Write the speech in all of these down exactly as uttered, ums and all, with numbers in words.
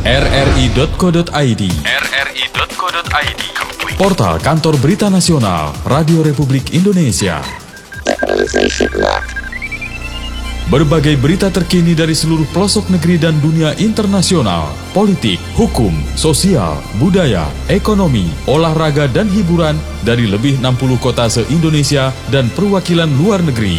r r i titik co titik i d r r i titik co titik i d, portal kantor berita nasional Radio Republik Indonesia. Berbagai berita terkini dari seluruh pelosok negeri dan dunia internasional, politik, hukum, sosial, budaya, ekonomi, olahraga, dan hiburan dari lebih enam puluh kota se-Indonesia dan perwakilan luar negeri.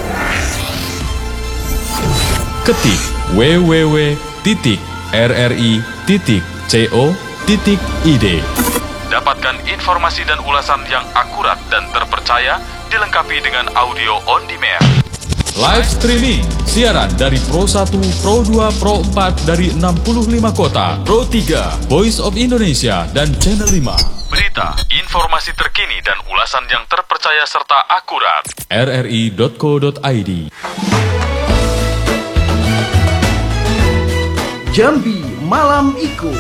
Ketik w w w titik r r i titik co titik i d. Dapatkan informasi dan ulasan yang akurat dan terpercaya, dilengkapi dengan audio on demand. Live streaming, siaran dari Pro satu, Pro dua, Pro empat dari enam puluh lima kota, Pro tiga, Voice of Indonesia, dan Channel lima. Berita, informasi terkini dan ulasan yang terpercaya serta akurat. r r i titik co titik i d. Jambi Malam Iku.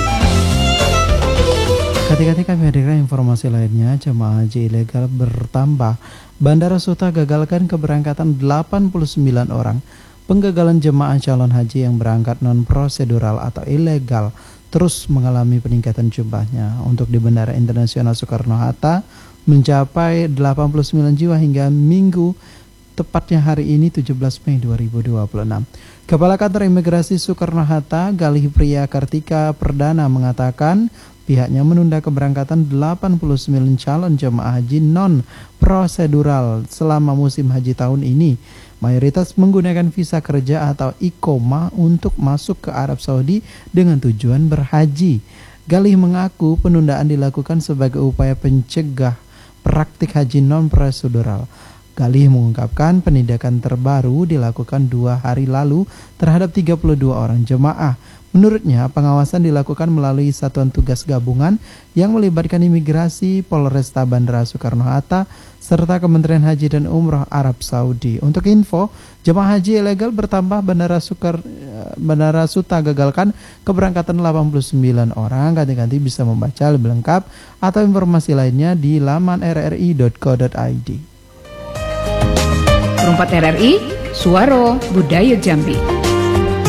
Ketika kami hadirkan informasi lainnya, jemaah haji ilegal bertambah. Bandara Suta gagalkan keberangkatan delapan puluh sembilan orang. Penggagalan jemaah calon haji yang berangkat non-prosedural atau ilegal terus mengalami peningkatan jumlahnya. Untuk di Bandara Internasional Soekarno-Hatta mencapai delapan puluh sembilan jiwa hingga Minggu, tepatnya hari ini tujuh belas Mei dua ribu dua puluh enam. Kepala Kantor Imigrasi Soekarno-Hatta, Galih Priya Kartika Perdana mengatakan pihaknya menunda keberangkatan delapan puluh sembilan calon jemaah haji non-prosedural selama musim haji tahun ini. Mayoritas menggunakan visa kerja atau Iqomah untuk masuk ke Arab Saudi dengan tujuan berhaji. Galih mengaku penundaan dilakukan sebagai upaya pencegah praktik haji non-prosedural. Galih mengungkapkan penindakan terbaru dilakukan dua hari lalu terhadap tiga puluh dua orang jemaah. Menurutnya, pengawasan dilakukan melalui Satuan Tugas Gabungan yang melibatkan imigrasi, Polresta Bandara Soekarno-Hatta, serta Kementerian Haji dan Umroh Arab Saudi. Untuk info, jemaah haji ilegal bertambah. Bandara, Sukar, Bandara Suta gagalkan keberangkatan delapan puluh sembilan orang. Ganti-ganti bisa membaca lebih lengkap atau informasi lainnya di laman r r i titik co titik i d. Perempat R R I, Suara Budaya Jambi.